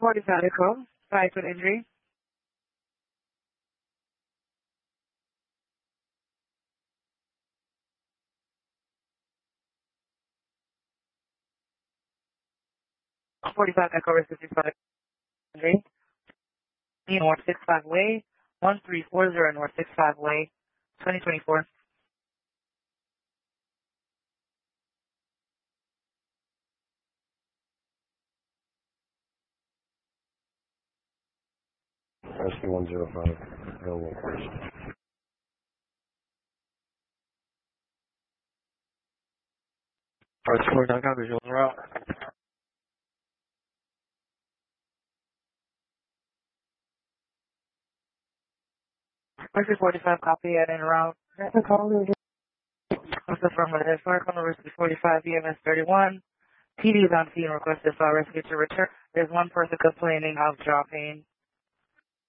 45 Echo, 5 foot injury. Echo, rescue 65 injury. North 65 Way, 1340 North 65 Way, 2024. Rescue 105, available first. Rescue 49 copies, you're on route. Rescue 45 copy at en route. What's the firm of this? Mark on the Rescue 45 EMS 31. PD is on scene, requested file rescue to return. There's one person complaining of jaw pain.